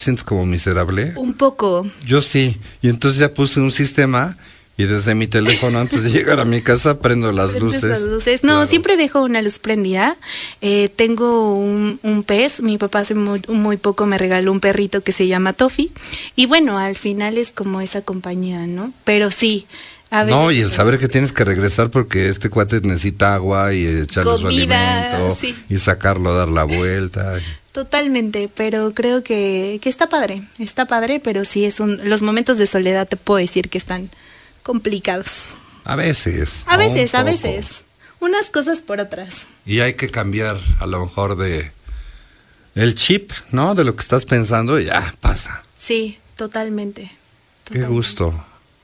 sientes como miserable? Un poco. Yo sí, y entonces ya puse un sistema y desde mi teléfono antes de llegar a mi casa prendo las ¿Prendes luces. las luces? No, Claro. siempre dejo una luz prendida. Tengo un pez, mi papá hace muy poco me regaló un perrito que se llama Toffee y bueno, al final es como esa compañía, ¿no? Pero sí, a veces... No, y el saber que tienes que regresar porque este cuate necesita agua y echarle su Comida, alimento sí. y sacarlo a dar la vuelta. Totalmente, pero creo que está padre, pero sí los momentos de soledad te puedo decir que están complicados. A veces. A ¿no? veces, Un a poco. veces. Unas cosas por otras. Y hay que cambiar a lo mejor de el chip, ¿no? De lo que estás pensando y ya pasa. Sí, totalmente. Qué gusto.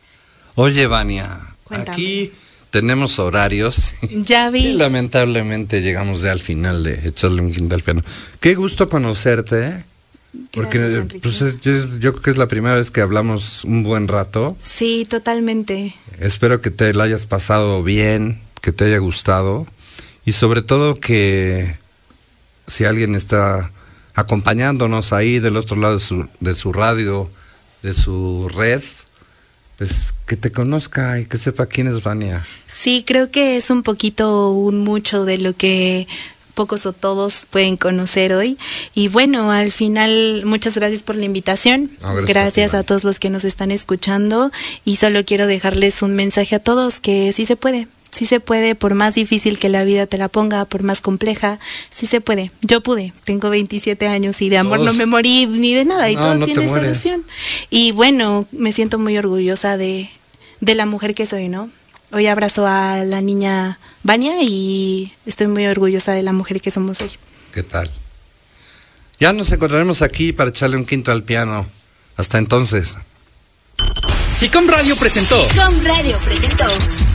Oye, Vania, Cuéntame. aquí tenemos horarios. Ya vi. Y lamentablemente llegamos ya al final de echarle un quinto al piano. Qué gusto conocerte, ¿eh? Porque Gracias, Enrique. pues, yo creo que es la primera vez que hablamos un buen rato. Sí, totalmente. Espero que te la hayas pasado bien, que te haya gustado y sobre todo que si alguien está acompañándonos ahí del otro lado de su radio, de su red, pues que te conozca y que sepa quién es Vania. Sí, creo que es un poquito, un mucho de lo que pocos o todos pueden conocer hoy. Y bueno, al final, muchas gracias por la invitación. No, gracias Gracias a a ti. todos los que nos están escuchando. Y solo quiero dejarles un mensaje a todos que sí se puede. Sí se puede, por más difícil que la vida te la ponga, por más compleja, sí se puede. Yo pude, tengo 27 años y de amor Todos. no me morí ni de nada y No, todo no te tiene mueres. solución. Y bueno, me siento muy orgullosa de la mujer que soy, ¿no? Hoy abrazo a la niña Vania y estoy muy orgullosa de la mujer que somos hoy. ¿Qué tal? Ya nos encontraremos aquí para echarle un quinto al piano. Hasta entonces. Sicom Radio presentó Sicom Radio presentó